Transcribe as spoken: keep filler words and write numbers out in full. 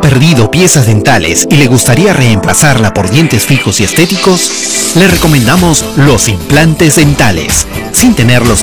perdido piezas dentales y le gustaría reemplazarla por dientes fijos y estéticos? Le recomendamos los implantes dentales. Sin tener los